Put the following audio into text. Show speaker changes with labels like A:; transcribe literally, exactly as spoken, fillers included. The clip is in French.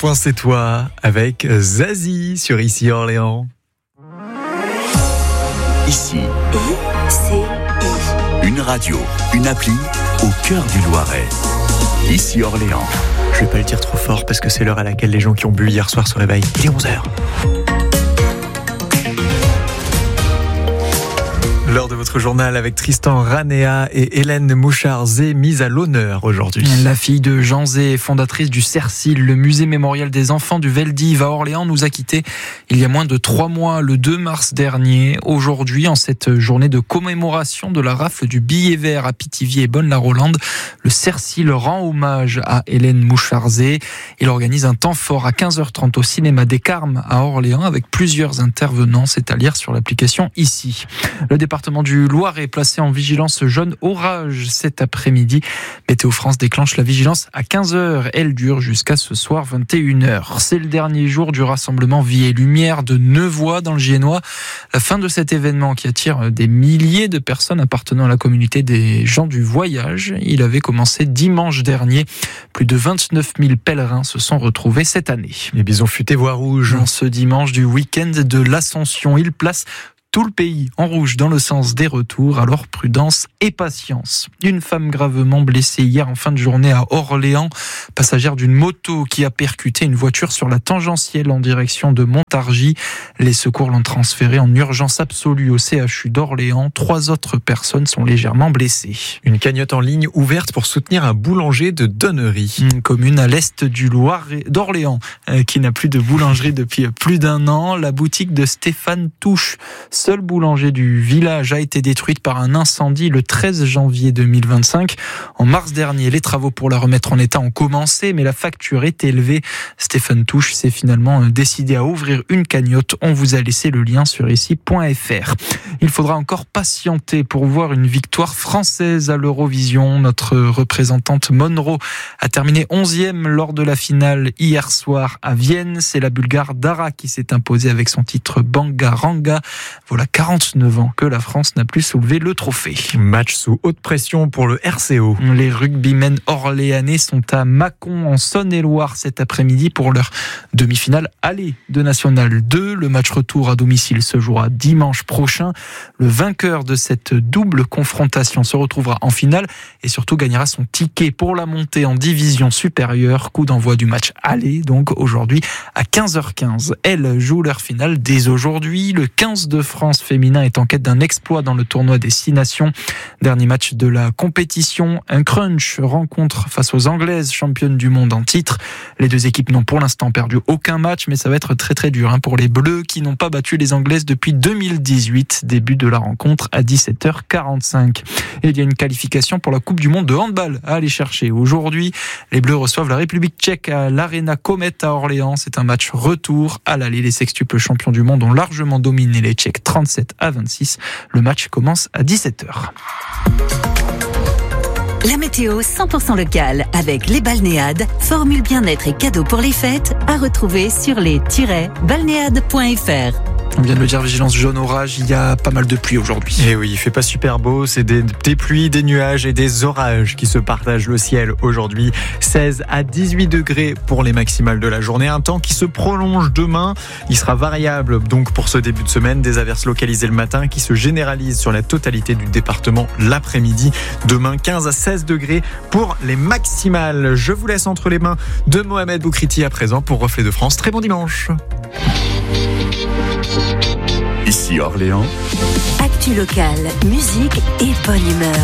A: point c'est toi avec Zazie sur Ici Orléans.
B: Ici,
C: I C I.
B: une radio, une appli au cœur du Loiret. Ici Orléans.
A: Je vais pas le dire trop fort parce que c'est l'heure à laquelle les gens qui ont bu hier soir se réveillent. Il est onze heures. L'heure de votre journal avec Tristan Ranéa et Hélène Mouchard-Zé, mise à l'honneur aujourd'hui.
D: La fille de Jean Zé, fondatrice du CERCIL, le musée mémorial des enfants du Veldiv à Orléans, nous a quittés il y a moins de trois mois, le deux mars dernier. Aujourd'hui, en cette journée de commémoration de la rafle du billet vert à Pithiviers et Bonne-la-Rolande, le CERCIL rend hommage à Hélène Mouchard-Zé. Il organise un temps fort à quinze heures trente au cinéma des Carmes à Orléans avec plusieurs intervenants. C'est à lire sur l'application Ici. Le département du Loiret placé en vigilance jaune orage cet après-midi. Météo France déclenche la vigilance à quinze heures. Elle dure jusqu'à ce soir vingt et une heures. C'est le dernier jour du rassemblement Vie et Lumière de Neuvois dans le Giennois. La fin de cet événement qui attire des milliers de personnes appartenant à la communauté des gens du voyage. Il avait commencé dimanche dernier. Plus de vingt-neuf mille pèlerins se sont retrouvés cette année.
A: Les bisons futés voient rouge.
D: Ce dimanche du week-end de l'Ascension, il place tout le pays en rouge dans le sens des retours, alors prudence et patience. Une femme gravement blessée hier en fin de journée à Orléans, passagère d'une moto qui a percuté une voiture sur la tangentielle en direction de Montargis. Les secours l'ont transférée en urgence absolue au C H U d'Orléans. Trois autres personnes sont légèrement blessées.
A: Une cagnotte en ligne ouverte pour soutenir un boulanger de Donnery.
D: Une commune à l'est du Loiret, d'Orléans, euh, qui n'a plus de boulangerie depuis plus d'un an. La boutique de Stéphane Touche, seul boulanger du village, a été détruite par un incendie le treize janvier deux mille vingt-cinq. En mars dernier, les travaux pour la remettre en état ont commencé, mais la facture est élevée. Stéphane Touche s'est finalement décidé à ouvrir une cagnotte. On vous a laissé le lien sur ici point f r. Il faudra encore patienter pour voir une victoire française à l'Eurovision. Notre représentante Monroe a terminé onzième lors de la finale hier soir à Vienne. C'est la Bulgare Dara qui s'est imposée avec son titre Bangaranga. Voilà quarante-neuf ans que la France n'a plus soulevé le trophée.
A: Match sous haute pression pour le R C O.
D: Les rugbymen orléanais sont à Mâcon en Saône-et-Loire cet après-midi pour leur demi-finale aller de National deux. Le match retour à domicile se jouera dimanche prochain. Le vainqueur de cette double confrontation se retrouvera en finale et surtout gagnera son ticket pour la montée en division supérieure. Coup d'envoi du match aller donc aujourd'hui à quinze heures quinze. Elles jouent leur finale dès aujourd'hui. Le quinze de France féminin est en quête d'un exploit dans le tournoi des Six Nations. Dernier match de la compétition, un crunch rencontre face aux Anglaises, championnes du monde en titre. Les deux équipes n'ont pour l'instant perdu aucun match, mais ça va être très très dur hein, pour les Bleus qui n'ont pas battu les Anglaises depuis deux mille dix-huit. Début de la rencontre à dix-sept heures quarante-cinq. Et il y a une qualification pour la Coupe du Monde de handball à aller chercher. Aujourd'hui, les Bleus reçoivent la République tchèque à l'Arena Comet à Orléans. C'est un match retour à l'aller. Les sextuples champions du monde ont largement dominé les Tchèques trente-sept à vingt-six. Le match commence à dix-sept heures.
C: La météo cent pour cent locale avec les balnéades, formule bien-être et cadeaux pour les fêtes à retrouver sur les tiret balnéades point f r.
D: On vient de le dire, vigilance jaune orage, il y a pas mal de pluie aujourd'hui.
A: Et oui, il fait pas super beau, c'est des, des pluies, des nuages et des orages qui se partagent le ciel aujourd'hui. seize à dix-huit degrés pour les maximales de la journée, un temps qui se prolonge demain. Il sera variable donc pour ce début de semaine, des averses localisées le matin qui se généralisent sur la totalité du département l'après-midi. Demain, quinze à seize degrés pour les maximales. Je vous laisse entre les mains de Mohamed Boukriti à présent pour Reflet de France. Très bon dimanche.
B: Ici Orléans.
C: Actu locale, musique et bonne humeur.